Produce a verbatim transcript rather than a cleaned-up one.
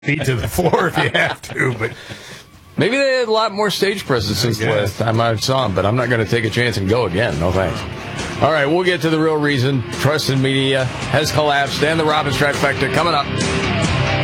feet to the floor if you have to, but maybe they had a lot more stage presence since the last time I saw them, but I'm not going to take a chance and go again. No thanks. All right, we'll get to the real reason. Trust in media has collapsed, and the Robbins trifecta coming up.